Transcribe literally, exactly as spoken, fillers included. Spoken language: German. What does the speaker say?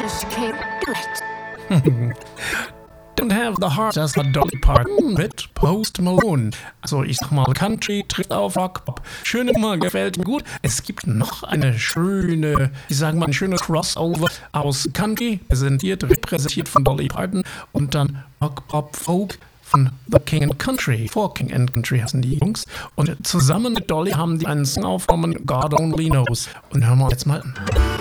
Don't have the heart as a Dolly Parton mit Post Malone. Also ich sag mal, Country trifft auf Rock Pop. Schöne Nummer, gefällt mir gut. Es gibt noch eine schöne, ich sag mal, ein schönes Crossover aus Country, präsentiert, repräsentiert von Dolly Parton und dann Rock Pop Folk von The King and Country. For King and Country heißen die Jungs. Und zusammen mit Dolly haben die einen Song aufgenommen, God Only Knows. Und hören wir uns jetzt mal an.